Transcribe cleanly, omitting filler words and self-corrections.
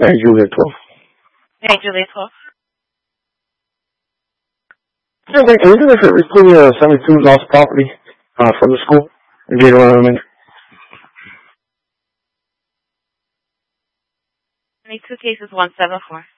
Hey, Juliet 12. Hey, Juliet 12. Isn't this recently 72 lost property from the school in Gator Elementary? 22 cases 174.